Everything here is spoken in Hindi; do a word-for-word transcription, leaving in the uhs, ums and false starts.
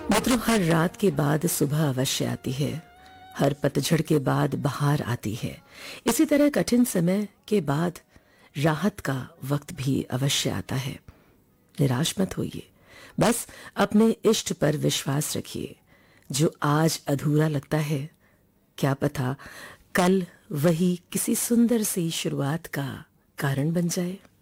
मित्रों, हर रात के बाद सुबह अवश्य आती है, हर पतझड़ के बाद बहार आती है। इसी तरह कठिन समय के बाद राहत का वक्त भी अवश्य आता है। निराश मत होइए, बस अपने इष्ट पर विश्वास रखिए। जो आज अधूरा लगता है, क्या पता कल वही किसी सुंदर सी शुरुआत का कारण बन जाए।